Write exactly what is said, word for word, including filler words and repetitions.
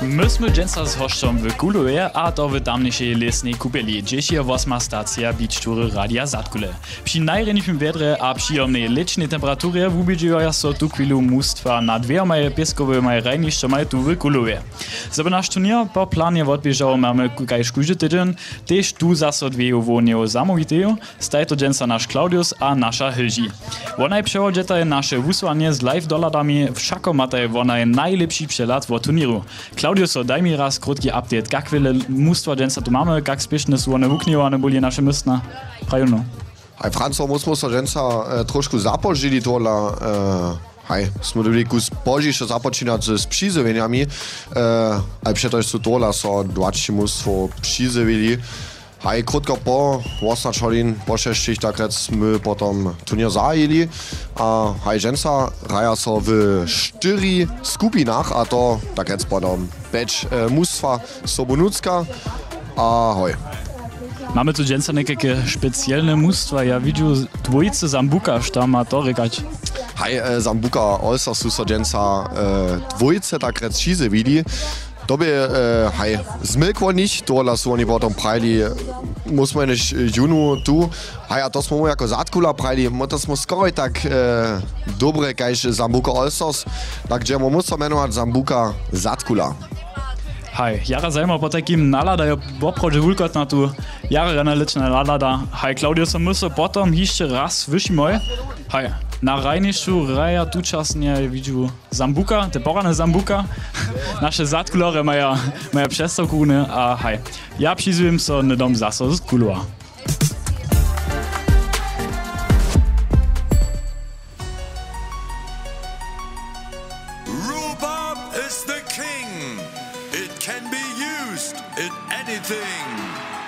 My sme dženca s hošćom w Kuluje, a to w tamniejszej lesnej kupeli. Dziś je восьма stacja Beach Toury Radia Zatkule. Przy najrenniejszym wiedrze a przyjemnej lecznej temperaturze wubiedzieja so tu chwilu mustwa na dwiema pieskowymi rajniszczami tu w Kuluje. Żeby nasz turnier po planie odbieżał mamy kajż kuźdy tydzień, też tu zaso dwie uwolnią zamówiteją, staj to dženca nasz Klaudius a nasza Hilži. Wonaj przewodzietaj nasze wysłanie z live doladami, wszako mataj wonaj najlepszy przelat w turnieru. Klaudius, daj mi raz krótki update. Jak wiele mustwa dženca tu mamy, jak spieszne są one wukniwane byli nasze mystna? Prajuno. Hej, Franco, musimy so dženca e, trošku započili tola. E, hej, smo dobili kus božiše započinać z przyzywieniami. E, a przetoż su tola so dwadzieścia mustwo przyzywili. Hej, krótko po osiem hodin, po sześciu, tak my potom turnier zajeli. A hej, dženca raja so w czterech skupinach, a to tak jetzt potom becz e, mustwa Sobonucka. A hoj. Mamy tu dženca nekake specjalne mustwa. Ja widzę dwojice Zambuka, što ma to rekać. Hej, e, Zambuka also su so dženca e, dwojice tak jetzt przyzywili. Dobie, e, hej, zmykło nicht, to su oni potom prajli, muss man nicht junu tu, hej, a to smo jako Zatkula prajli, mo to smo skoro tak e, dobre, kajž Zambuka Olsos, tak že mo muso menować Zambuka Zatkula. Hej, jara zajma po takim nalada je poprođe vulkot na tu jara rana lična nalada. Hej, Klaudius, muso potom jeszcze raz wyšimoj. Hej, na rajnišću raja tu časnje vidžu Zambuka, te porane Zambuka. Naše Zatkulore maja, maja přestavkune a hej, ja přizujem so nedom zaso z Kulua. Rhubarb is the king. It can be used in anything.